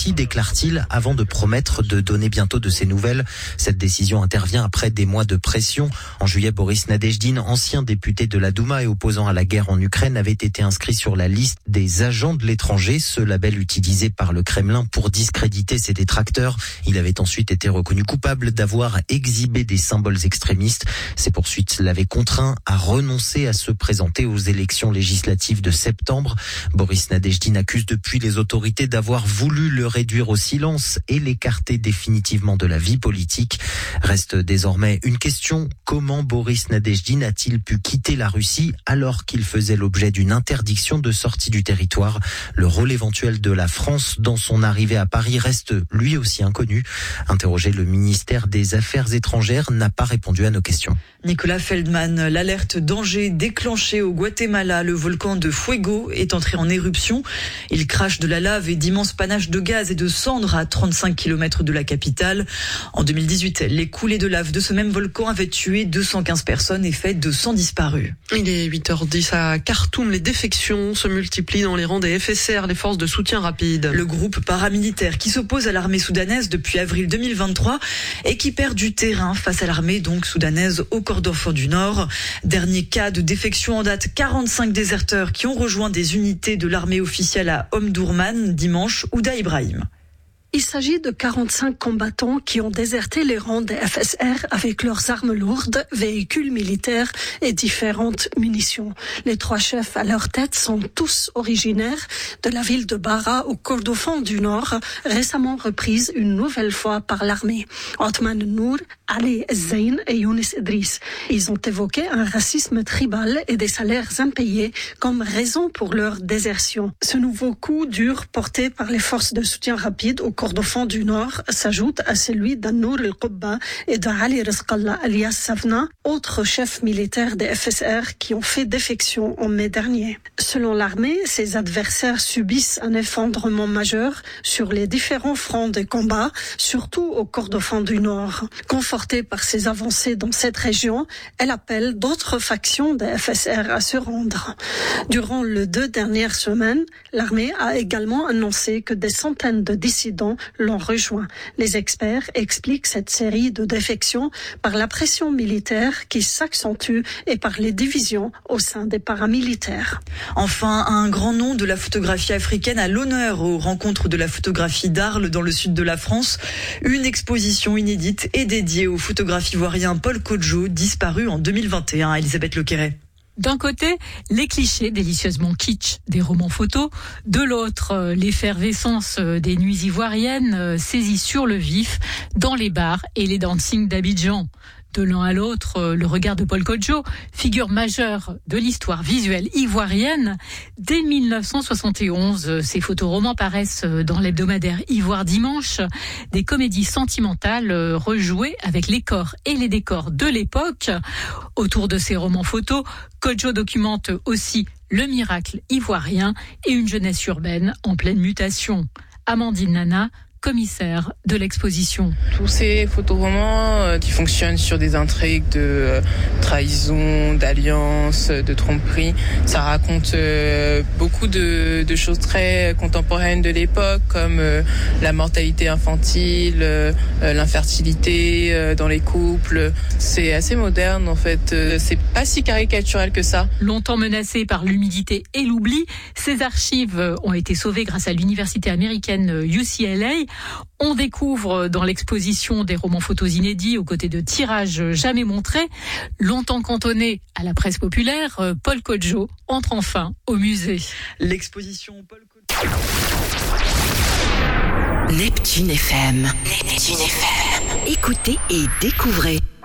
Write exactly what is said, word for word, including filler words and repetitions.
Russie, déclare-t-il, avant de promettre de donner bientôt de ses nouvelles. Cette décision intervient après des mois de pression. En juillet, Boris Nadezhdin, ancien député de la Douma et opposant à la guerre en Ukraine, avait été inscrit sur la liste des agents de l'étranger, ce label utilisé par le Kremlin pour discréditer ses détracteurs. Il avait ensuite été reconnu coupable d'avoir exhibé des symboles extrémistes. Ces poursuites l'avaient contraint à renoncer à se présenter aux élections législatives de septembre. Boris Nadezhdin accuse depuis les autorités d'avoir voulu le réduire au silence et l'écarter définitivement de la vie politique. Reste désormais une question: comment Boris Nadezhdin a-t-il pu quitter la Russie alors qu'il faisait l'objet d'une interdiction de sortie du territoire? Le rôle éventuel de la France dans son arrivée à Paris reste lui aussi inconnu. Interrogé, le ministère des Affaires étrangères n'a pas répondu à nos questions. Nicolas Feldman, l'alerte danger déclenchée au Guatemala. Le volcan de Fuego est entré en éruption. Il crache de la lave et d'immenses panaches de gaz et de cendres à trente-cinq kilomètres de la capitale. En deux mille dix-huit, les coulées de lave de ce même volcan avaient tué deux cent quinze personnes et fait deux cents disparus. Il est huit heures dix à Khartoum. Les défections se multiplient dans les rangs des F S R, les forces de soutien rapide. Le groupe paramilitaire qui s'oppose à l'armée soudanaise depuis avril deux mille vingt-trois et qui perd du terrain face à l'armée donc soudanaise au Kordofan du Nord. Dernier cas de défection en date, quarante-cinq déserteurs qui ont rejoint des unités de l'armée officielle à Omdurman dimanche. Ouda Ibrahim. Il s'agit de quarante-cinq combattants qui ont déserté les rangs des F S R avec leurs armes lourdes, véhicules militaires et différentes munitions. Les trois chefs à leur tête sont tous originaires de la ville de Bara au Kordofan du Nord, récemment reprise une nouvelle fois par l'armée. Othman Nour, Ali Zain et Younis Idriss. Ils ont évoqué un racisme tribal et des salaires impayés comme raison pour leur désertion. Ce nouveau coup dur porté par les forces de soutien rapide au Kordofan du Nord s'ajoute à celui d'Anour el-Qubba et d'Ali Rizqallah alias Savna, autres chefs militaires des F S R qui ont fait défection en mai dernier. Selon l'armée, ses adversaires subissent un effondrement majeur sur les différents fronts de combat, surtout au Kordofan du Nord. Confortée par ses avancées dans cette région, elle appelle d'autres factions des F S R à se rendre. Durant les deux dernières semaines, l'armée a également annoncé que des centaines de dissidents l'ont rejoint. Les experts expliquent cette série de défections par la pression militaire qui s'accentue et par les divisions au sein des paramilitaires. Enfin, un grand nom de la photographie africaine à l'honneur aux rencontres de la photographie d'Arles dans le sud de la France. Une exposition inédite est dédiée au photographe ivoirien Paul Kodjo, disparu en deux mille vingt et un. Elisabeth Lequeret. D'un côté, les clichés délicieusement kitsch des romans photos. De l'autre, l'effervescence des nuits ivoiriennes saisies sur le vif dans les bars et les dancings d'Abidjan. De l'un à l'autre, le regard de Paul Kodjo, figure majeure de l'histoire visuelle ivoirienne. Dès mille neuf cent soixante et onze, ces photoromans paraissent dans l'hebdomadaire Ivoire Dimanche, des comédies sentimentales rejouées avec les corps et les décors de l'époque. Autour de ces romans photos, Kodjo documente aussi le miracle ivoirien et une jeunesse urbaine en pleine mutation. Amandine Nana, commissaire de l'exposition. Tous ces photoromans euh, qui fonctionnent sur des intrigues de euh, trahison, d'alliance, de tromperie, ça raconte euh, beaucoup de, de choses très contemporaines de l'époque, comme euh, la mortalité infantile, euh, l'infertilité euh, dans les couples. C'est assez moderne en fait, euh, c'est pas si caricatural que ça. Longtemps menacées par l'humidité et l'oubli, ces archives ont été sauvées grâce à l'université américaine U C L A. On découvre dans l'exposition des romans photos inédits aux côtés de tirages jamais montrés. Longtemps cantonné à la presse populaire, Paul Kodjo entre enfin au musée. L'exposition Paul Kodjo. Neptune F M. Neptune F M. Écoutez et découvrez.